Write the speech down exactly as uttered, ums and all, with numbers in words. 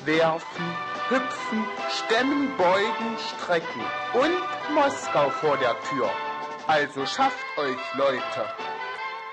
werfen, hüpfen, stemmen, beugen, strecken und Moskau vor der Tür. Also schafft euch, Leute.